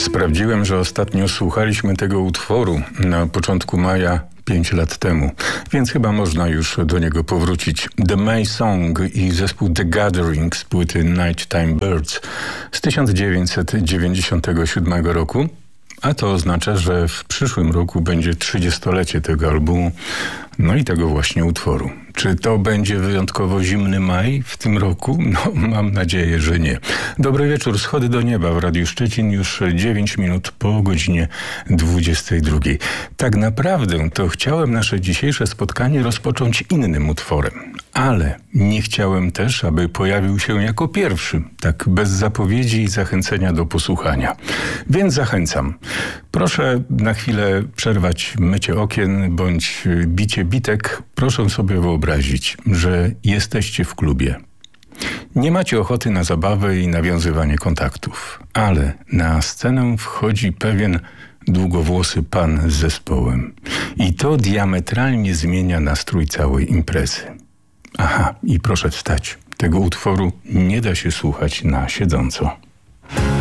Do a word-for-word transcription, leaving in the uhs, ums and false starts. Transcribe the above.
Sprawdziłem, że ostatnio słuchaliśmy tego utworu na początku maja pięć lat temu, więc chyba można już do niego powrócić. The May Song i zespół The Gathering z płyty Nighttime Birds z tysiąc dziewięćset dziewięćdziesiątego siódmego roku. A to oznacza, że w przyszłym roku będzie trzydziestolecie tego albumu, no i tego właśnie utworu. Czy to będzie wyjątkowo zimny maj w tym roku? No, mam nadzieję, że nie. Dobry wieczór, Schody do nieba w Radiu Szczecin, już dziewięć minut po godzinie dwudziestej drugiej. Tak naprawdę to chciałem nasze dzisiejsze spotkanie rozpocząć innym utworem, ale nie chciałem też, aby pojawił się jako pierwszy, tak bez zapowiedzi i zachęcenia do posłuchania. Więc zachęcam. Proszę na chwilę przerwać mycie okien bądź bicie bitek. Proszę sobie wyobrazić, że jesteście w klubie. Nie macie ochoty na zabawę i nawiązywanie kontaktów, ale na scenę wchodzi pewien długowłosy pan z zespołem. I to diametralnie zmienia nastrój całej imprezy. Aha, i proszę wstać. Tego utworu nie da się słuchać na siedząco.